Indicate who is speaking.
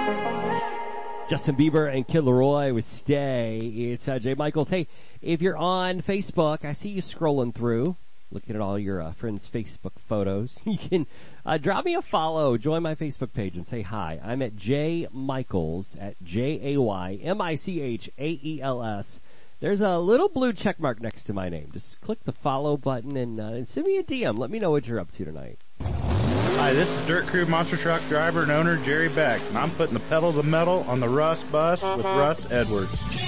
Speaker 1: Justin Bieber and Kid Laroi with Stay. It's Jay Michaels. Hey, if you're on Facebook, I see you scrolling through, looking at all your friends' Facebook photos. You can drop me a follow, join my Facebook page, and say hi. I'm at Jay Michaels, at JayMichaels. There's a little blue check mark next to my name. Just click the follow button and send me a DM. Let me know what you're up to tonight.
Speaker 2: Hi, this is Dirt Crew Monster Truck driver and owner Jerry Beck, and I'm putting the pedal to the metal on the Russ bus with Russ Edwards.